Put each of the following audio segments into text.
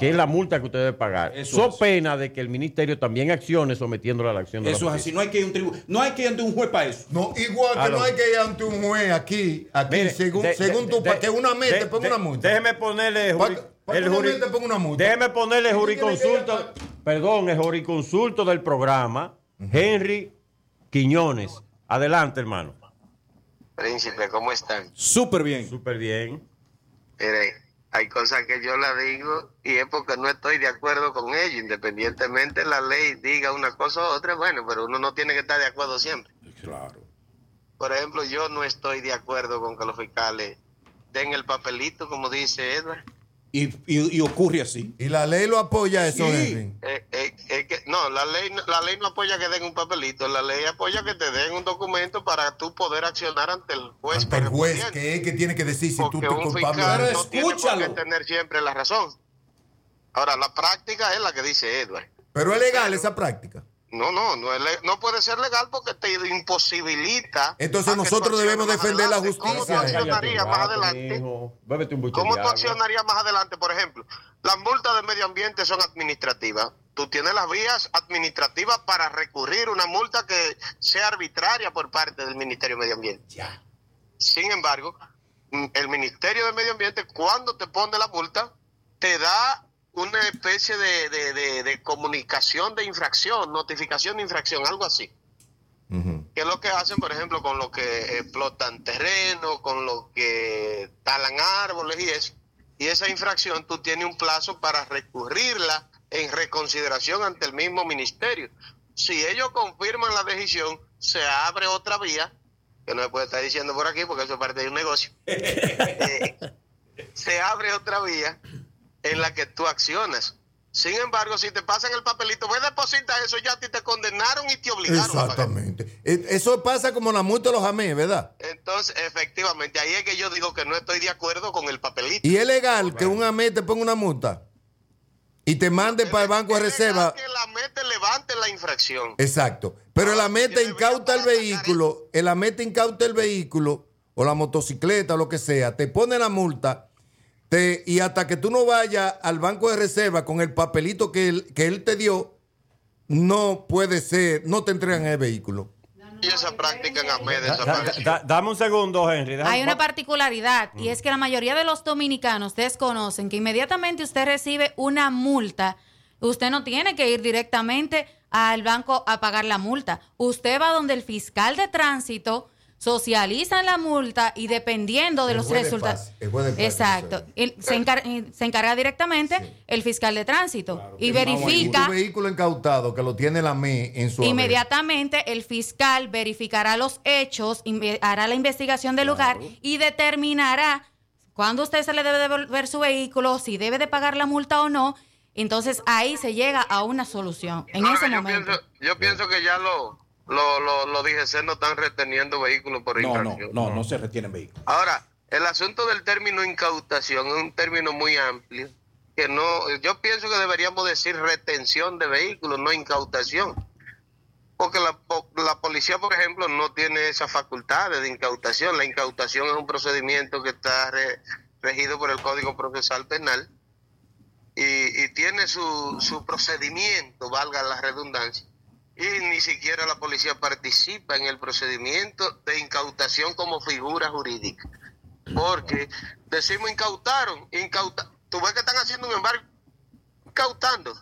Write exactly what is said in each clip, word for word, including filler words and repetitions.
que es la multa que usted debe pagar. Eso So es. pena de que el ministerio también accione sometiéndolo a la acción de Eso la es así, no hay que ir a un tribu- no hay que ir ante un juez para eso. No, igual que Aló. no hay que ir ante un juez aquí, aquí Mire, según, de- según de- tú, de- para que una meta de- te ponga de- una multa. Déjeme ponerle Pa- juri- pa' que el una juri- meta te ponga una multa. Déjeme ponerle ¿Tú juriconsulto, tienes que ir perdón, el juriconsulto del programa, Henry Quiñones. Adelante, hermano. Príncipe, ¿cómo están? Súper bien. Súper bien. Mire, hay cosas que yo la digo y es porque no estoy de acuerdo con ello, independientemente la ley diga una cosa u otra, bueno, pero uno no tiene que estar de acuerdo siempre. Claro. Por ejemplo, yo no estoy de acuerdo con que los fiscales den el papelito, como dice Edward. Y, y, y ocurre así. Y la ley lo apoya eso, Sí. Henry. Eh, eh, eh, que, no, la ley, no- la ley no apoya que den un papelito, la ley apoya que te den un documento para tú poder accionar ante el juez. Ante el juez, correspondiente. que es que tiene que decir si tú Porque estás un culpable fiscal o Pero no no. tiene por escúchalo. qué tener siempre la razón. Ahora, la práctica es la que dice Edward. Pero es legal esa práctica. No, no, no, es le- no puede ser legal porque te imposibilita. Entonces a que tú nosotros debemos acciones más defender la adelante. ¿Cómo tú justicia. accionarías más Cállate un rato, adelante? mijo. Bébete un buche ¿Cómo de tú agua. accionarías más adelante? Por ejemplo, las multas de medio ambiente son administrativas. Tú tienes las vías administrativas para recurrir una multa que sea arbitraria por parte del Ministerio de Medio Ambiente. Ya. Sin embargo, mm, el Ministerio de Medio Ambiente, cuando te pone la multa, te da una especie de, de, de, de comunicación de infracción, notificación de infracción, algo así. Ujú. Que es lo que hacen, por ejemplo, con los que explotan terreno, con los que talan árboles y eso. Y esa infracción tú tienes un plazo para recurrirla en reconsideración ante el mismo ministerio. Si ellos confirman la decisión, se abre otra vía, que no se puede estar diciendo por aquí porque eso es parte de un negocio. Eh, se abre otra vía en la que tú accionas. Sin embargo, si te pasan el papelito, ve, deposita eso, ya a ti te condenaron y te obligaron a pagar. Exactamente. E- Eso pasa como la multa de los amés, ¿verdad? Entonces, efectivamente, ahí es que yo digo que no estoy de acuerdo con el papelito. Y es legal que un amé te ponga una multa y te mande para el banco de Es legal reserva. que la mete levante la infracción. Exacto. Pero el Ahora, amé si te debería incauta el para sacar vehículo, el amé te incauta el vehículo o la motocicleta o lo que sea, te pone la multa te, y hasta que tú no vayas al banco de reserva con el papelito que él, que él te dio, no puede ser, no te entregan el vehículo. Y esa práctica en AME Da- da- desapareció. da- dame un segundo, Henry. Déjame- Hay una particularidad y es que la mayoría de los dominicanos desconocen que inmediatamente usted recibe una multa, usted no tiene que ir directamente al banco a pagar la multa. Usted va donde el fiscal de tránsito, socializa la multa y dependiendo de El los juez de resultados. paz, el juez de paz, Exacto. eso Él se, encar- eh, se encarga directamente Sí. el fiscal de tránsito y que verifica. Y tu vehículo incautado que lo tiene el amé en su haber. Inmediatamente el fiscal verificará los hechos, inve- hará la investigación del lugar y determinará cuándo usted se le debe devolver su vehículo, si debe de pagar la multa o no. Entonces ahí se llega a una solución en Ahora, ese yo momento. Pienso, yo pienso que ya los lo, lo, lo D G C no están reteniendo vehículos por No, no, infracción. no, no se retienen vehículos. Ahora, el asunto del término incautación es un término muy amplio, que no, yo pienso que deberíamos decir retención de vehículos, no incautación. Porque la, po- la policía, por ejemplo, no tiene esas facultades de incautación. La incautación es un procedimiento que está re- regido por el Código Procesal Penal y, y tiene su, su procedimiento, valga la redundancia. Y ni siquiera la policía participa en el procedimiento de incautación como figura jurídica. Porque decimos incautaron, incauta, tú ves que están haciendo un embargo, incautando.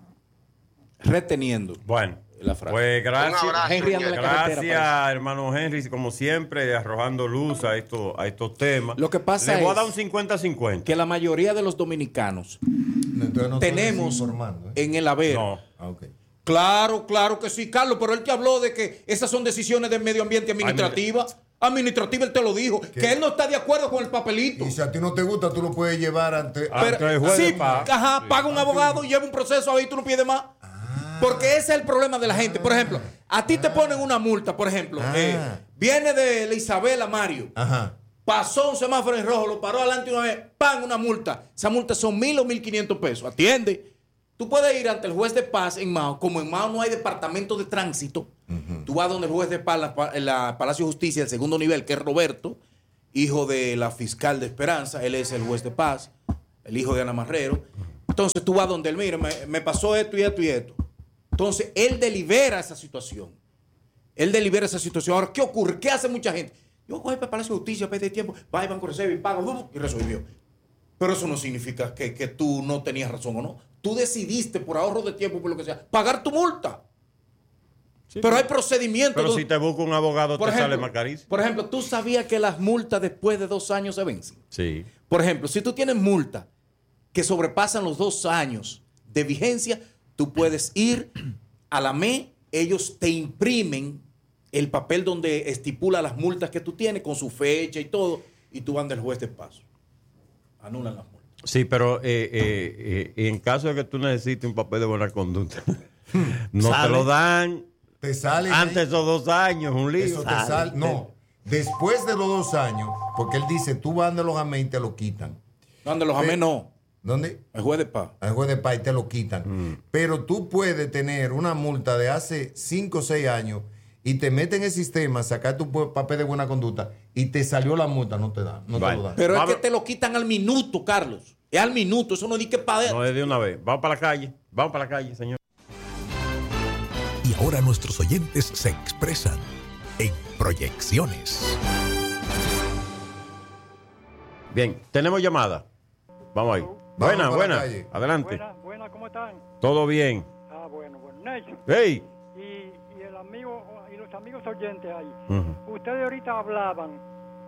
Reteniendo. Bueno, La frase. pues Un gracias. abrazo, Henry anda en la señor. carretera, Gracias, hermano Henry, como siempre, arrojando luz a, esto, a estos temas. Lo que pasa Le voy a es dar un cincuenta cincuenta. Que la mayoría de los dominicanos Entonces no tenemos estoy desinformando, ¿eh? en el haber. No. Ah, ok. Claro, claro que sí, Carlos, pero él te habló de que esas son decisiones de medio ambiente administrativa. Administrativa, él te lo dijo. Que él no está de acuerdo con el papelito. Y si a ti no te gusta, tú lo puedes llevar ante... Ah, Pero, ante el juez de sí, paz. ajá, Sí. paga un abogado y lleva un proceso ahí y tú no pides más. Porque ese es el problema de la gente. Por ejemplo, a ti te ponen una multa, por ejemplo. Ah. eh, viene de la Isabela Mario. Ajá. Pasó un semáforo en rojo, lo paró adelante una vez, ¡pam! Una multa. Esa multa son mil o mil quinientos pesos. Atiende. Tú puedes ir ante el juez de paz en Mao. Como en Mao no hay departamento de tránsito, tú vas donde el juez de paz, la, pa- la Palacio de Justicia, el segundo nivel, que es Roberto, hijo de la fiscal de Esperanza. Él es el juez de paz, el hijo de Ana Marrero. Entonces tú vas donde él, mira, me, me pasó esto y esto y esto. Entonces él delibera esa situación. Él delibera esa situación. Ahora, ¿qué ocurre? ¿Qué hace mucha gente? Yo coge para el Palacio de Justicia, pide tiempo, va al Banco Reserva y paga, y resolvió. Pero eso no significa que, que tú no tenías razón o no. Tú decidiste por ahorro de tiempo, por lo que sea, pagar tu multa. Sí, pero hay procedimientos. Pero si te busca un abogado, te ejemplo, sale más carísimo. Por ejemplo, ¿tú sabías que las multas después de dos años se vencen? Sí. Por ejemplo, si tú tienes multas que sobrepasan los dos años de vigencia, tú puedes ir a la M E, ellos te imprimen el papel donde estipula las multas que tú tienes con su fecha y todo, y tú vas del juez de paso. Anulan las multas. Sí, pero eh, eh, eh, en caso de que tú necesites un papel de buena conducta, no ¿Sale? te lo dan. Te sale Antes de esos dos años, un lío. Eso te sale. No, después de los dos años, porque él dice, tú vas donde los amé y te lo quitan. Donde los amé no. ¿Dónde? El juez de paz. Al juez de paz y te lo quitan. Mm. Pero tú puedes tener una multa de hace cinco o seis años y te meten en el sistema, sacar tu papel de buena conducta y te salió la multa, no te dan. No vale. te lo dan. Pero Vamos. es que te lo quitan al minuto, Carlos. Es al minuto, eso no di que para. No es de una vez. Vamos para la calle. Vamos para la calle, señor. Y ahora nuestros oyentes se expresan en Proyecciones. Bien, tenemos llamada. Vamos ahí. Vamos Buena, para la buena. calle. Adelante. Buenas, buenas, ¿cómo están? Todo bien. Ah, bueno, bueno. Nelson, Hey. y, y el amigo, y los amigos oyentes ahí. Ujú. Ustedes ahorita hablaban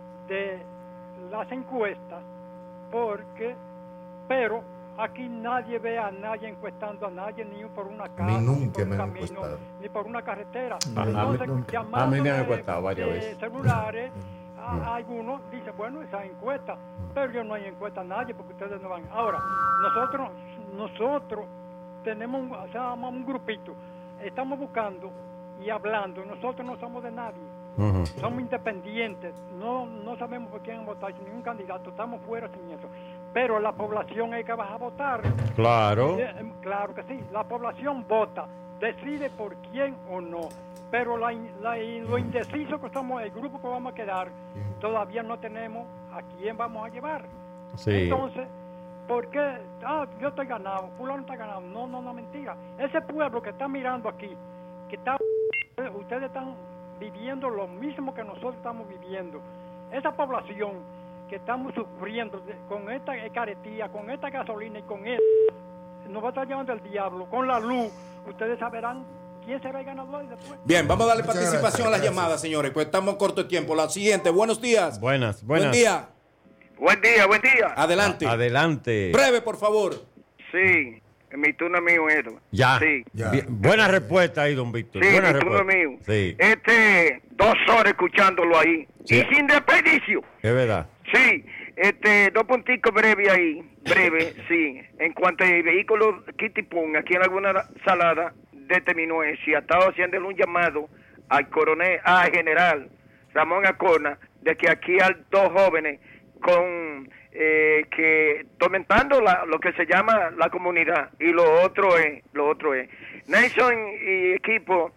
de las encuestas, porque, pero aquí nadie ve a nadie encuestando a nadie, ni por una casa, A mí nunca ni por un me han camino, encuestado. ni por una carretera. A- a mí Entonces, nunca. llamando A mí me han de- encuestado varias de veces. celulares, a, a algunos dicen, bueno, esa encuesta, pero yo no hay encuesta a nadie porque ustedes no van. Ahora, nosotros, nosotros tenemos un, o sea, un grupito, estamos buscando y hablando, nosotros no somos de nadie. Ujú. Somos independientes, no, no sabemos por quién votar, sin ningún candidato, estamos fuera sin eso. Pero la población es que va a votar. Claro. Eh, eh, claro que sí, la población vota, decide por quién o no. Pero la, in- la, y lo indeciso que somos, el grupo que vamos a quedar, todavía no tenemos a quién vamos a llevar. Sí. Entonces, ¿por qué? Ah, yo estoy ganado, fulano está ganado. No, no, no, mentira. Ese pueblo que está mirando aquí, que está, ustedes están viviendo lo mismo que nosotros estamos viviendo. Esa población que estamos sufriendo de- con esta caretía, con esta gasolina y con esto, nos va a estar llevando el diablo, con la luz. Ustedes sabrán quién será el ganador y después. Bien, vamos a darle Muchas participación gracias, a las gracias. llamadas, señores, pues estamos en corto de tiempo. La siguiente, buenos días. Buenas, buenas. Buen día. Buen día, buen día. Adelante. Adelante. Breve, por favor. Sí, en mi turno mío esto. Ya. Sí, Ya. Bien, buena respuesta ahí, don Víctor. sí, buena mi turno respuesta. mío. Sí, Este, dos horas escuchándolo ahí. Sí. Y sin desperdicio. es verdad. Sí, este, dos punticos breves ahí, breve, sí. En cuanto al vehículo Kitipún, aquí en Laguna Salada, determinó si ha estado haciéndole un llamado al coronel, al general Ramón Acona, de que aquí hay dos jóvenes con eh, que tormentando la, lo que se llama la comunidad, y lo otro es, lo otro es, Nelson y equipo,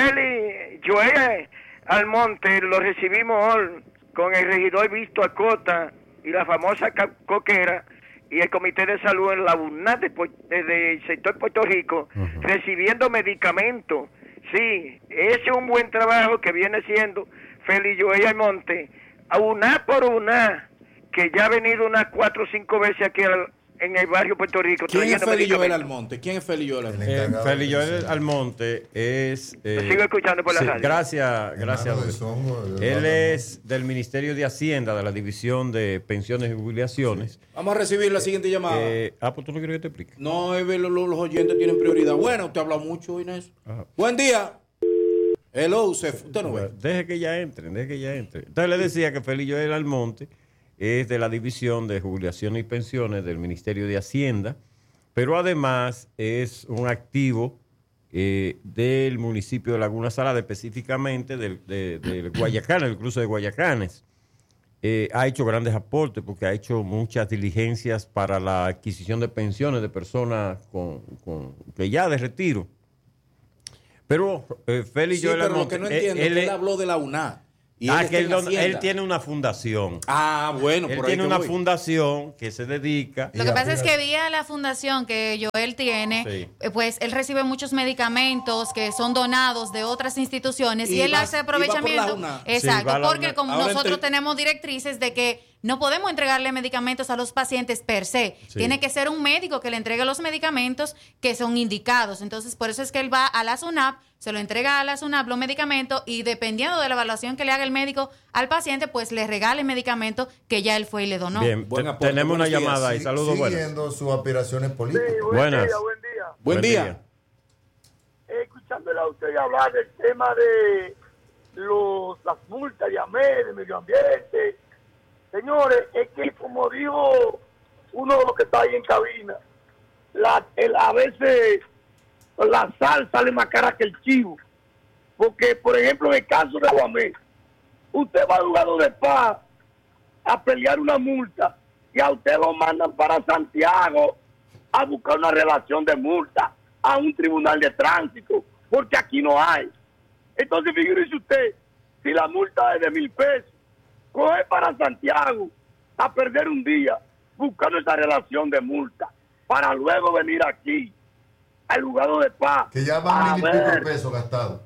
Félix Joel Almonte, lo recibimos hoy con el regidor Visto Acota y la famosa ca- coquera y el Comité de Salud en la UNAD de Pu- de- del sector Puerto Rico, Ujú. recibiendo medicamentos. Sí, ese es un buen trabajo que viene siendo Félix Joel Almonte, a una por una, que ya ha venido unas cuatro o cinco veces aquí al- en el barrio Puerto Rico. ¿Quién es trayendo Félix Joel medicamentos. Almonte? ¿Quién es Félix Joel El Almonte? Eh, encargado Félix de Joel medicina. Almonte es... eh, Lo sigo escuchando por la sí, radio. Gracias, gracias. Hermano de don Songo, Víctor. de- Él es del Ministerio de Hacienda, de la División de Pensiones y Jubilaciones. Vamos a recibir la siguiente llamada. Eh, ah, pues tú no quieres que te explique. No, es ver, lo- lo- los oyentes tienen prioridad. Bueno, usted habla mucho, Inés. Ajá. Buen día. Hello, Sef. Usted no ve. Deje que ya entren, deje que ya entren. Entonces le decía que Félix Joel Almonte es de la División de Jubilaciones y Pensiones del Ministerio de Hacienda, pero además es un activo eh, del municipio de Laguna Salada, específicamente del, de, del Guayacán, el cruce de Guayacanes. Eh, ha hecho grandes aportes porque ha hecho muchas diligencias para la adquisición de pensiones de personas con, con- que ya de retiro. Pero eh, Félix Sí, Joel pero lo Almonte, que no eh, entiendo él es que es- él habló de la UNAD. Y ah, él que él, está en don- Hacienda. él tiene una fundación. Ah, bueno, Él por ahí tiene que una voy. fundación que se dedica. Lo que pasa es que vía la fundación que Joel tiene, Sí. eh, pues él recibe muchos medicamentos que son donados de otras instituciones y, Y él va- hace y va por aprovechamiento. la UNA. Exacto, Sí, va a la porque UNA. como Ahora nosotros entre- tenemos directrices de que no podemos entregarle medicamentos a los pacientes per se. Sí. Tiene que ser un médico que le entregue los medicamentos que son indicados. Entonces, por eso es que él va a la SUNAP, se lo entrega a la SUNAP los medicamentos y dependiendo de la evaluación que le haga el médico al paciente, pues le regale el medicamento que ya él fue y le donó. Bien, Buen te- aporte, tenemos una buenos días. llamada ahí. Sí, Saludos, buenas. siguiendo sus aspiraciones políticas. Buenas. buen día. Buen día. Escuchándola a usted hablar del tema de los, las multas de AMED, de medio ambiente. Señores, es que como dijo uno de los que está ahí en cabina, la, el, a veces la sal sale más cara que el chivo. Porque, por ejemplo, en el caso de Guamé, usted va al juzgado de paz a pelear una multa y a usted lo mandan para Santiago a buscar una relación de multa a un tribunal de tránsito, porque aquí no hay. Entonces, figúrese usted, si la multa es de mil pesos, coge para Santiago a perder un día buscando esa relación de multa, para luego venir aquí al juzgado de paz Que ya a van mil y pico ver, pesos gastados.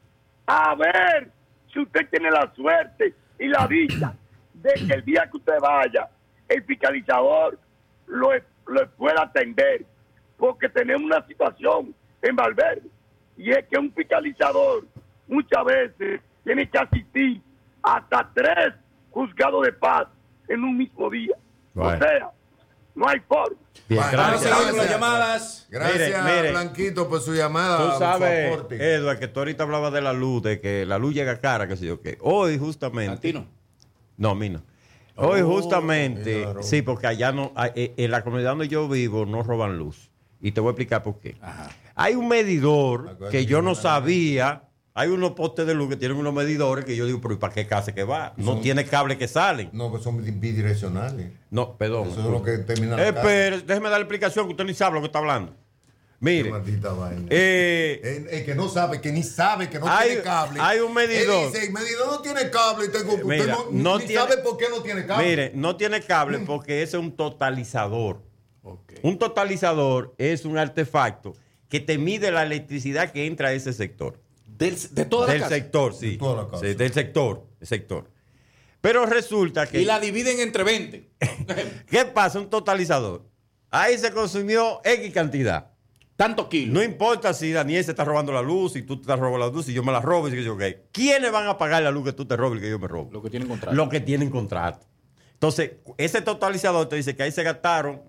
a ver si usted tiene la suerte y la dicha de que el día que usted vaya, el fiscalizador lo, lo pueda atender, porque tenemos una situación en Valverde, y es que un fiscalizador muchas veces tiene que asistir hasta tres juzgados de paz en un mismo día. Bueno. O sea, no hay forma. Bien, Bueno, Vamos a gracias. seguir con las Gracias. llamadas. Gracias, Mire, mire. Blanquito, por su llamada. Tú por su sabes, aporte. Edward, que tú ahorita hablabas de la luz, de que la luz llega cara, que sé yo qué. Hoy justamente. A ti no. No, a mí no. Hoy Oh, justamente, claro. sí, porque allá no, hay- eh, en la comunidad donde yo vivo no roban luz. Y te voy a explicar por qué. Ajá. Hay un medidor Acuérdate que yo que no no- sabía. Hay unos postes de luz que tienen unos medidores que yo digo, pero ¿y para qué casa que va? No Son- tiene cable que salen. No, que son bidireccionales. No, perdón. Eso es lo que termina la Eh, pero déjeme dar la explicación que usted ni sabe lo que está hablando. Qué Mire, maldita vaina. eh, el, el que no sabe, que ni sabe, que no Hay- tiene cable. hay un medidor. Él dice, el medidor no tiene cable. Y tengo, usted Mira, no, no ni tiene- sabe por qué no tiene cable. mire, no tiene cable porque ese es un totalizador. Ok. Un totalizador es un artefacto que te mide la electricidad que entra a ese sector. Del- de toda la Del casa. sector, sí. De toda la casa. Sí, del sector, del sector. Pero resulta que... Y la dividen entre veinte. ¿Qué pasa? Un totalizador. Ahí se consumió X cantidad. Tantos kilos. No importa si Daniel se está robando la luz, si tú te estás robando la luz, si yo me la robo, si yo qué. ¿Quiénes van a pagar la luz que tú te robes y que yo me robo? Lo que tienen contrato. Lo que tienen contrato. Entonces, ese totalizador te dice que ahí se gastaron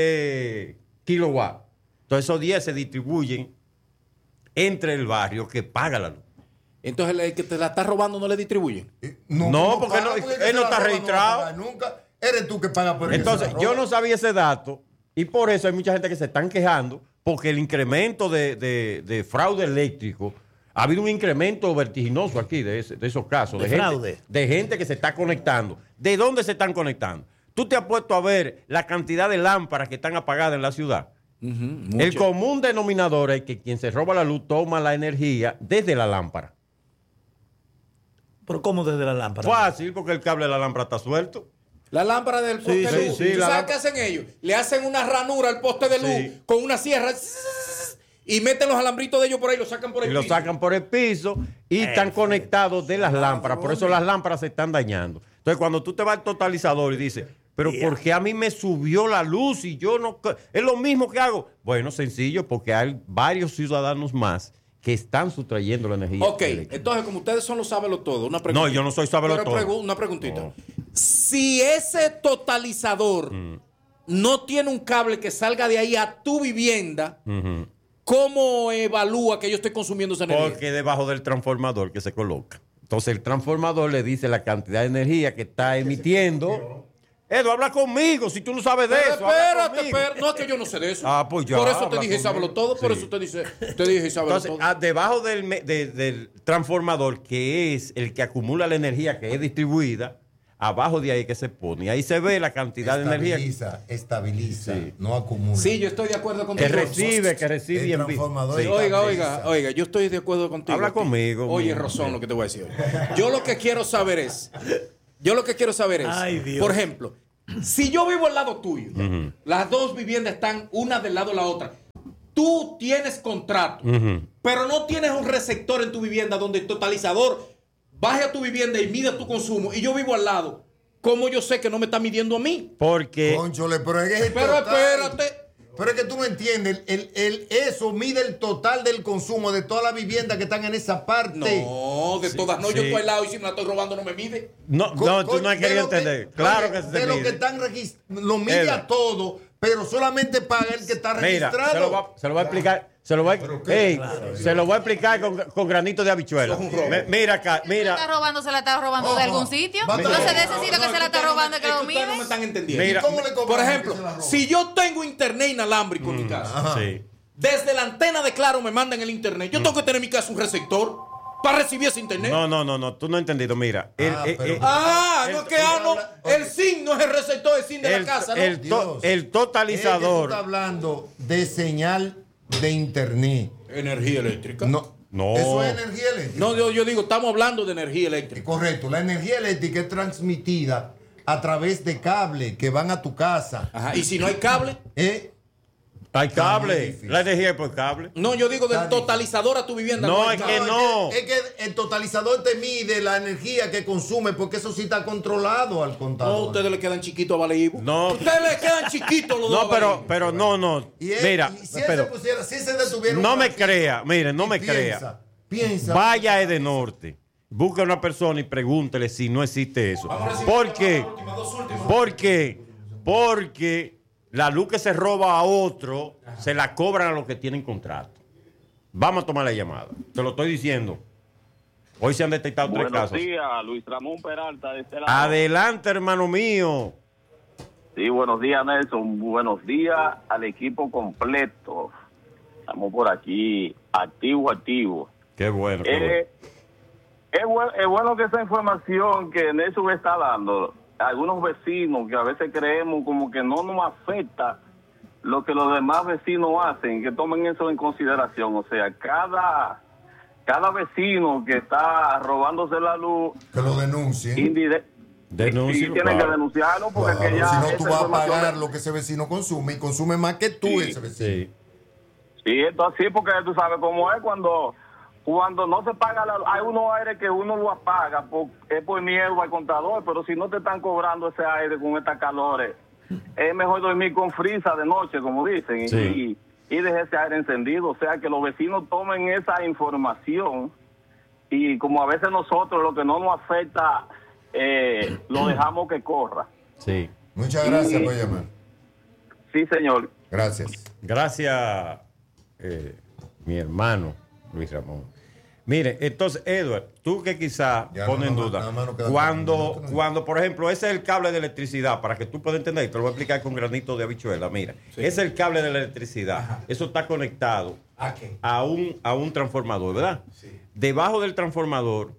diez kilowatts. Entonces, esos diez se distribuyen entre el barrio que paga la luz. Entonces el que te la está robando no le distribuyen. Eh, No, ¿cómo porque paga? no- Porque él se no la está roba, registrado. va a pagar nunca. Eres tú que pagas por el que Entonces, se la yo roba. no sabía ese dato y por eso hay mucha gente que se están quejando porque el incremento de, de- de fraude eléctrico, ha habido un incremento vertiginoso aquí de, ese- de esos casos. De gente, fraude. de gente que se está conectando. ¿De dónde se están conectando? Tú te has puesto a ver la cantidad de lámparas que están apagadas en la ciudad. Ujú, El mucho. común denominador es que quien se roba la luz toma la energía desde la lámpara. Pero ¿cómo desde la lámpara? Fácil, porque el cable de la lámpara está suelto. La lámpara del poste Sí, de sí, luz. sí, ¿Tú la sabes lámpara- qué hacen ellos? Le hacen una ranura al poste de luz Sí. con una sierra y meten los alambritos de ellos por ahí y lo sacan por Y el lo piso. sacan por el piso y están conectados de las lámparas. Por eso las lámparas se están dañando. Entonces, cuando tú te vas al totalizador y dices, pero ¿por qué a mí me subió la luz y yo no? Es lo mismo que hago. Bueno, sencillo, porque hay varios ciudadanos más que están sustrayendo la energía. Ok, eléctrica. entonces como ustedes son los sábelo todo, una pregunta. No, yo no soy sábelo Pero todo. pregu- una preguntita. No. Si ese totalizador Mm. no tiene un cable que salga de ahí a tu vivienda, Ujú. ¿cómo evalúa que yo estoy consumiendo esa energía? Porque debajo del transformador que se coloca. Entonces, el transformador le dice la cantidad de energía que está emitiendo. Edu, habla conmigo, si tú no sabes de Pero eso. habla espérate, conmigo. espérate. No, es que yo no sé de eso. Ah, pues ya, Por eso te habla dije conmigo. sábelo todo, por Sí. eso te, dice, te dije sábelo Entonces, todo. ah, debajo del, me- de- del transformador, que es el que acumula la energía que es distribuida, abajo de ahí que se pone. Y ahí se ve la cantidad de energía. Estabiliza, estabiliza, Sí. no acumula. Sí, yo estoy de acuerdo contigo. Que recibe, que recibe El y envía. transformador Sí. es- Oiga, estabiliza. oiga, oiga, yo estoy de acuerdo contigo. Habla aquí. conmigo, Oye, mi- Rosón, lo que te voy a decir hoy. Yo lo que quiero saber es, yo lo que quiero saber es, Ay, Dios. por ejemplo, si yo vivo al lado tuyo, las dos viviendas están una del lado de la otra, tú tienes contrato, Ujú. pero no tienes un receptor en tu vivienda donde el totalizador baje a tu vivienda y mida tu consumo, y yo vivo al lado, ¿cómo yo sé que no me está midiendo a mí? Porque Cónchole, pero es que el Pero total- espérate. Pero es que tú no entiendes, el, el, eso mide el total del consumo de todas las viviendas que están en esa parte. No, de todas no, sí. yo estoy al lado y si me la estoy robando no me mide. no, Co- no, tú coño, no has de querido lo que- entender. Claro oye, que se de lo mide. que están registrados, lo mide Edward. a todo, pero solamente paga el que está Mira, registrado. se lo, va, se lo voy a explicar. Se lo voy a, Ey, se lo voy a explicar con, con granito de habichuela. Eso es un robo. Me- mira acá, Si se la está mira. robando, se la está robando Ojo. de algún sitio. Mira. Entonces de ese sitio No, que se la es está ustedes no robando, me- que es lo ustedes no me mide. están entendiendo. Mira. ¿Y cómo le cobramos Por que ejemplo, se la roba? si yo tengo internet inalámbrico en mi casa, Ajá. Sí. desde la antena de Claro me mandan el internet, yo tengo que tener en mi casa un receptor para recibir ese internet. No, no, no, no, tú no has entendido. Mira, el, Ah, el- pero- el- Ah, el- no es que ah, no, el SIM no es el receptor del SIM de el- la casa, ¿no? el to- Dios. el Es que tú totalizador. estás hablando de señal de internet. Energía eléctrica. No, No. Eso es energía eléctrica. No, yo, yo digo, estamos hablando de energía eléctrica. Correcto, la energía eléctrica es transmitida a través de cable que van a tu casa. Ajá, y si no hay cable, ¿Eh? Hay Está cable. muy difícil. La energía es por cable. no, yo digo del Está difícil. totalizador a tu vivienda. No, hay es cable. que no. Es que, es que el totalizador te mide la energía que consume porque eso sí está controlado al No, contador. ustedes le quedan chiquitos a Baleibo. No. Ustedes le quedan chiquitos los No, dos. pero, Baleibo. pero no, no. Y él- Mira, y si él pero se pusiera, si él se detuviera un no me ratito crea, mire, no y me piensa, crea. Piensa. Vaya a Edenorte, busca a una persona y pregúntele si no existe eso. Vamos a recibir ¿Por las qué? últimas, dos últimas. ¿Por qué? Porque la luz que se roba a otro, se la cobran a los que tienen contrato. Vamos a tomar la llamada. Te lo estoy diciendo. Hoy se han detectado tres Buenos casos. días, Luis Ramón Peralta de este lado. Adelante, hermano mío. Sí, buenos días, Nelson. Buenos días al equipo completo. Estamos por aquí, activo, activo. Qué bueno. Qué bueno. Eh, es, bueno, es bueno que esa información que Nelson está dando, algunos vecinos que a veces creemos como que no nos afecta lo que los demás vecinos hacen, que tomen eso en consideración. O sea, cada, cada vecino que está robándose la luz Que lo denuncien. indirecta. Denúncialo, Sí, tienen claro. que denunciarlo porque Claro, que ya si no, esa tú vas a información pagar de- lo que ese vecino consume y consume más que tú Sí, ese vecino. Sí. Sí, esto así porque tú sabes cómo es cuando cuando no se paga la hay unos aires que uno lo apaga por, es por miedo al contador, pero si no te están cobrando ese aire con estas calores, es mejor dormir con frisa de noche, como dicen, Sí. y, y dejar ese aire encendido. O sea, que los vecinos tomen esa información y como a veces nosotros lo que no nos afecta, eh, lo dejamos que corra. Sí. Muchas gracias Sí. por llamar. Sí, señor. Gracias. Gracias, eh, mi hermano Luis Ramón. Mire, entonces, Edward, tú que quizás Ya, pones en nada más- duda, nada más nos quedan cuando, cuatro minutos, ¿no? cuando, por ejemplo, ese es el cable de electricidad, para que tú puedas entender, te lo voy a explicar con granito de habichuela, mira, ese es el cable de la electricidad, eso está conectado ¿A qué? a un, a un transformador, ¿verdad? Debajo del transformador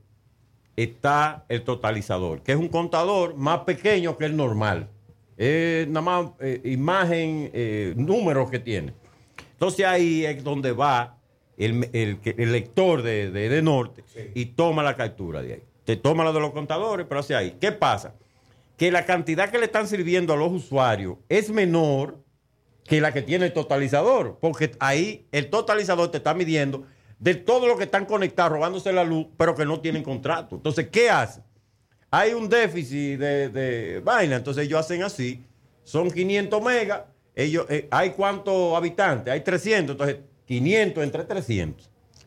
está el totalizador, que es un contador más pequeño que el normal. Es nada más eh, imagen, eh, números que tiene. Entonces ahí es donde va el, el, que- el lector de, de, de Norte y toma la captura de ahí. Te toma la de los contadores, pero hacia ahí. ¿Qué pasa? Que la cantidad que le están sirviendo a los usuarios es menor que la que tiene el totalizador, porque ahí el totalizador te está midiendo de todo lo que están conectados, robándose la luz, pero que no tienen contrato. Entonces, ¿qué hace? Hay un déficit de, de vaina, entonces ellos hacen así, son quinientos megas, ellos, eh, ¿hay cuántos habitantes? Hay trescientos, entonces quinientos entre trescientos.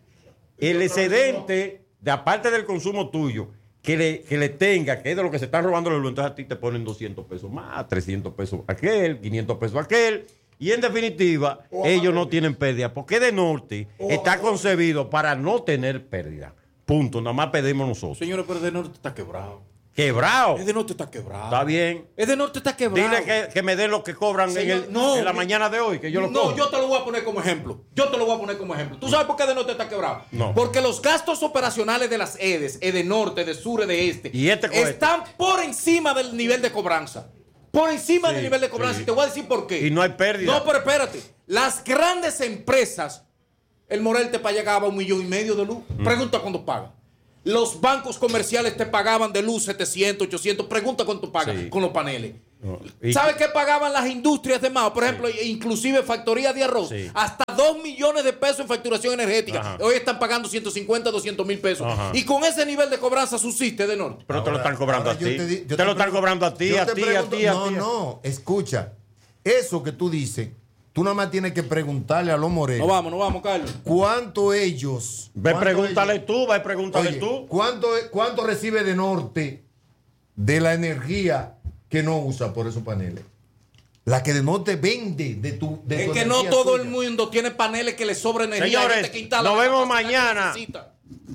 El excedente, de aparte del consumo tuyo, que le, que le tenga, que es de lo que se están robando la luz, entonces a ti te ponen doscientos pesos más, trescientos pesos aquel, quinientos pesos aquel. Y en definitiva, ellos no tienen pérdida, porque de Norte está concebido para no tener pérdida. Punto, nada más pedimos nosotros. Señores, pero de norte está quebrado. Quebrado. Edenorte está quebrado. Está bien. Edenorte está quebrado. Dile que, que me den lo que cobran en, Señor, el- no, en la mi- mañana de hoy, que yo lo No, cobro. yo te lo voy a poner como ejemplo. Yo te lo voy a poner como ejemplo. ¿Tú sabes por qué Edenorte está quebrado? No. Porque los gastos operacionales de las EDES, Edenorte, de Sur, de Este, Y este cohete. están por encima del nivel de cobranza. Por encima Sí, del nivel de cobranza. sí. Y te voy a decir por qué. Y no hay pérdida. No, pero espérate. Las grandes empresas, el Morel te pagaba un millón y medio de luz. Mm. Pregunta cuánto paga. Los bancos comerciales te pagaban de luz setecientos, ochocientos. Pregunta cuánto pagan Sí. con los paneles. No. Y- ¿Sabes qué pagaban las industrias de Mao? Por ejemplo, inclusive factoría de arroz. Sí. Hasta dos millones de pesos en facturación energética. Ajá. Hoy están pagando ciento cincuenta, doscientos mil pesos. Ajá. Y con ese nivel de cobranza subsiste de norte. Pero te lo Ahora- están cobrando a ahora yo ti. te di- Te, yo te lo están pregunto- cobrando a ti, yo a te ti, a pregunto- ti, a No, ti. no, escucha. Eso que tú dices, tú nada más tienes que preguntarle a los morenos. No vamos, no vamos, Carlos. ¿Cuánto ellos? Ve, cuánto pregúntale ellos- tú, ve, pregúntale Oye, tú. ¿cuánto, ¿Cuánto recibe de norte de la energía que no usa por esos paneles? La que de norte vende de tu. De Es tu que no energía todo tuya. el mundo tiene paneles que le sobra energía. Hay Señores, gente que instala nos la vemos capacidad que mañana. necesita.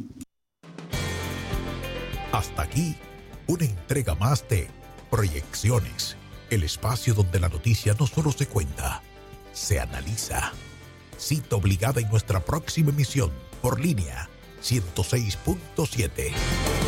Hasta aquí, una entrega más de Proyecciones, el espacio donde la noticia no solo se cuenta, se analiza. Cita obligada en nuestra próxima emisión por línea ciento seis punto siete.